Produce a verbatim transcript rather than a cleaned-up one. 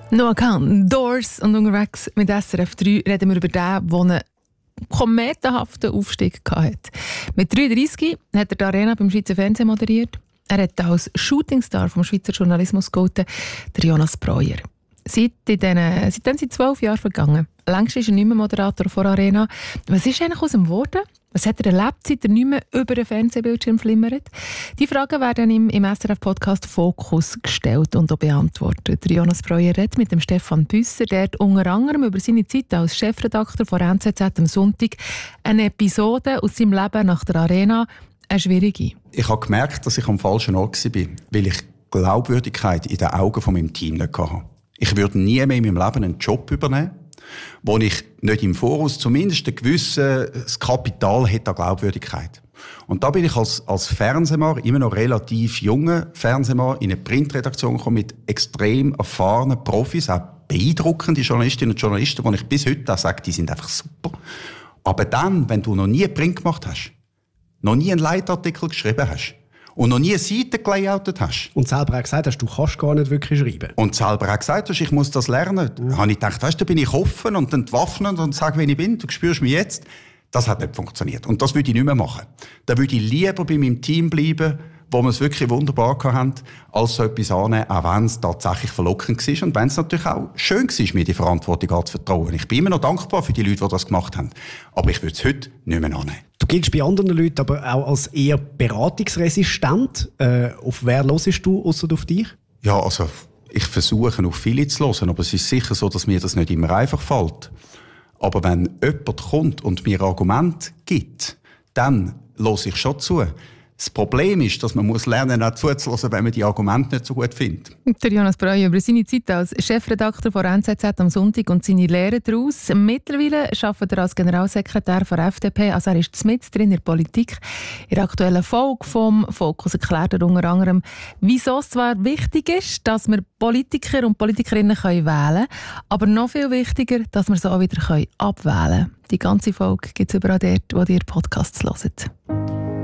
Noah Kahn, Doors, und unterwegs mit S R F drei reden wir über den, der einen kometenhaften Aufstieg hatte. Mit dreiunddreissig hat er die Arena beim Schweizer Fernsehen moderiert. Er hat als Shootingstar vom Schweizer Journalismus gegolten, der Jonas Breuer. Seit den, seitdem sind zwölf Jahre vergangen. Längst ist er nicht mehr Moderator vor Arena. Was ist eigentlich aus ihm geworden? Was hat er erlebt, seit er nicht mehr über den Fernsehbildschirm flimmert? Die Fragen werden ihm im S R F-Podcast «Fokus» gestellt und auch beantwortet. Der Jonas Breuer redet mit dem Stefan Büsser, der unter anderem über seine Zeit als Chefredakteur von N Z Z am Sonntag eine Episode aus seinem Leben nach der Arena, eine schwierige. Ich habe gemerkt, dass ich am falschen Ort war, weil ich Glaubwürdigkeit in den Augen von meinem Team nicht hatte. Ich würde nie mehr in meinem Leben einen Job übernehmen, wo ich nicht im Voraus zumindest ein gewisses Kapital hätte an Glaubwürdigkeit. Und da bin ich als, als Fernsehmann, immer noch relativ junger Fernsehmann, in eine Printredaktion gekommen mit extrem erfahrenen Profis, auch beeindruckende Journalistinnen und Journalisten, die ich bis heute auch sage, die sind einfach super. Aber dann, wenn du noch nie Print gemacht hast, noch nie einen Leitartikel geschrieben hast, und noch nie eine Seite gelayoutet hast. Und selber auch gesagt hast, du kannst gar nicht wirklich schreiben. Und selber auch gesagt hast, ich muss das lernen. Mhm. Da habe ich gedacht, weißt du, da bin ich offen und entwaffnet und sage, wen ich bin, du spürst mich jetzt. Das hat nicht funktioniert. Und das würde ich nicht mehr machen. Da würde ich lieber bei meinem Team bleiben, wo wir es wirklich wunderbar hatten, als so etwas annehmen, auch wenn es tatsächlich verlockend war und wenn es natürlich auch schön war, mir die Verantwortung anzuvertrauen. Ich bin immer noch dankbar für die Leute, die das gemacht haben. Aber ich würde es heute nicht mehr annehmen. Du giltst bei anderen Leuten aber auch als eher beratungsresistent. Äh, auf wer hörst du, ausser auf dich? Ja, also ich versuche auf viele zu hören, aber es ist sicher so, dass mir das nicht immer einfach fällt. Aber wenn jemand kommt und mir Argumente gibt, dann höre ich schon zu. Das Problem ist, dass man muss lernen, auch zuzuhören, wenn man die Argumente nicht so gut findet. Der Jonas Breuer über seine Zeit als Chefredakteur von N Z Z am Sonntag und seine Lehre daraus. Mittlerweile arbeitet er als Generalsekretär der F D P, also er ist mit drin in der Politik. In der aktuellen Folge vom «Fokus» erklärt er unter anderem, wieso es zwar wichtig ist, dass wir Politiker und Politikerinnen wählen können, aber noch viel wichtiger, dass wir sie auch wieder abwählen können. Die ganze Folge gibt es überall dort, wo ihr Podcasts hört.